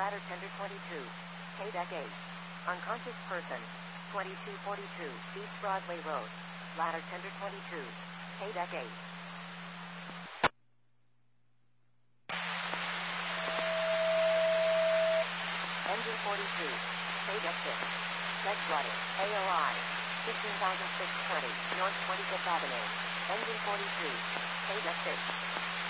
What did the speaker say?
ladder tender 22, K-Deck 8. Unconscious person, 2242, East Broadway Road, ladder tender 22, K-Deck 8. Engine 42, K-Deck 6. Deck flooded, AOI, 15,620, North 25th Avenue. Engine 42, K-Deck 6.